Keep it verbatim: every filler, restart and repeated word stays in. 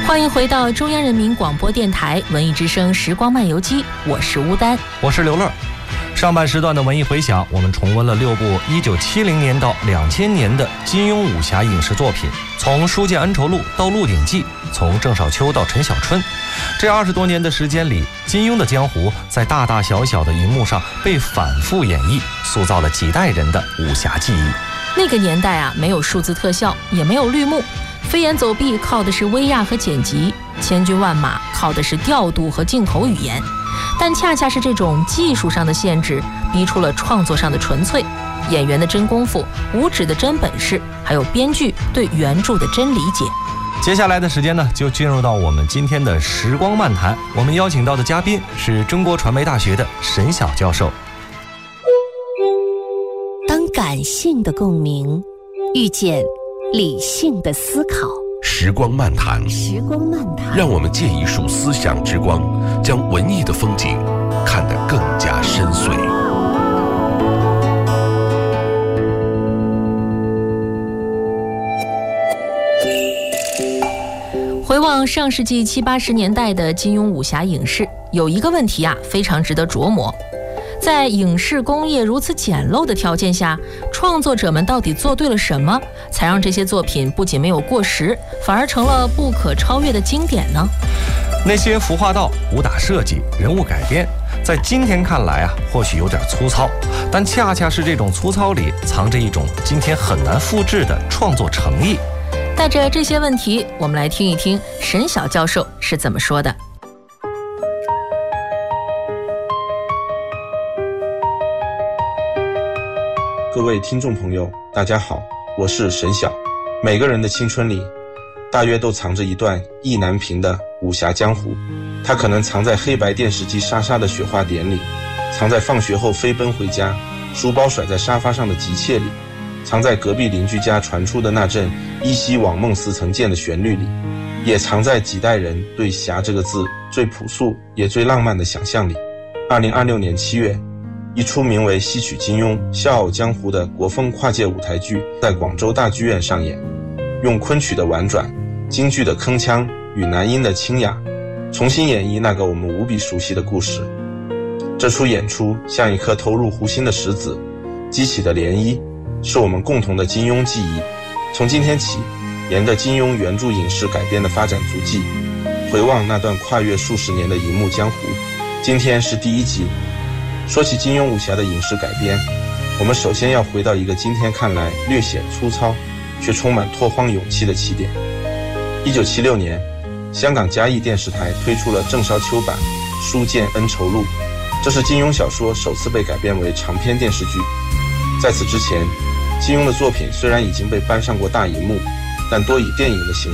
欢迎回到中央人民广播电台文艺之声时光漫游记，我是乌丹， 我是刘乐。上半时段的文艺回响，我们重温了六部一九七零年到两千年的金庸武侠影视作品，从《书剑恩仇录》到《鹿鼎记》，从郑少秋到陈小春。这二十多年的时间里，金庸的江湖在大大小小的荧幕上被反复演绎，塑造了几代人的武侠记忆。 那个年代啊，没有数字特效，也没有绿幕，飞檐走壁靠的是威亚和剪辑，千军万马靠的是调度和镜头语言。但恰恰是这种技术上的限制，逼出了创作上的纯粹，演员的真功夫，武指的真本事，还有编剧对原著的真理解。 接下来的时间呢，就进入到我们今天的时光漫谈。我们邀请到的嘉宾是中国传媒大学的沈晓教授。 当感性的共鸣遇见理性的思考， 时光漫谈， 时光漫谈， 让我们借一束思想之光，将文艺的风景看得更加深邃。 回望上世纪七八十年代的金庸武侠影视，有一个问题啊，非常值得琢磨。在影视工业如此简陋的条件下，创作者们到底做对了什么，才让这些作品不仅没有过时，反而成了不可超越的经典呢？ 那些服化道、武打设计、人物改编，在今天看来啊，或许有点粗糙，但恰恰是这种粗糙里藏着一种今天很难复制的创作诚意。 带着这些问题，我们来听一听沈晓教授是怎么说的。 各位听众朋友，大家好，我是沈晓。每个人的青春里，大约都藏着一段意难平的武侠江湖。它可能藏在黑白电视机沙沙的雪花点里，藏在放学后飞奔回家，书包甩在沙发上的急切里，藏在隔壁邻居家传出的那阵依稀往梦似曾见的旋律里，也藏在几代人对侠这个字最朴素也最浪漫的想象里。二零二六年七月，一出名为《戏曲金庸笑傲江湖》的国风跨界舞台剧在广州大剧院上演，用昆曲的婉转、京剧的铿锵与南音的清雅，重新演绎那个我们无比熟悉的故事。这出演出像一颗投入湖心的石子，激起的涟漪是我们共同的金庸记忆。从今天起，沿着金庸原著影视改编的发展足迹，回望那段跨越数十年的荧幕江湖。今天是第一集。说起金庸武侠的影视改编，我们首先要回到一个今天看来略显粗糙却充满拓荒勇气的起点。一九七六年，香港嘉义电视台推出了郑少秋版《书剑恩仇录》，这是金庸小说首次被改编为长篇电视剧。在此之前，金庸的作品虽然已经被搬上过大荧幕，但多以电影的形